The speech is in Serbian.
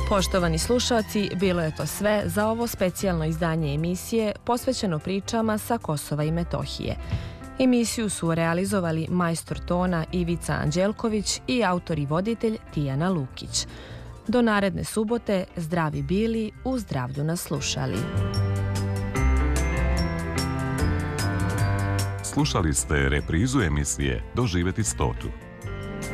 Poštovani slušalci, bilo je to sve za ovo specijalno izdanje emisije posvećeno pričama sa Kosova i Metohije. Emisiju su realizovali majstor tona Ivica Anđelković i autor i voditelj Tijana Lukić. Do naredne subote, zdravi bili, u zdravlju nas slušali. Slušali ste reprizu emisije Doživjeti stotu.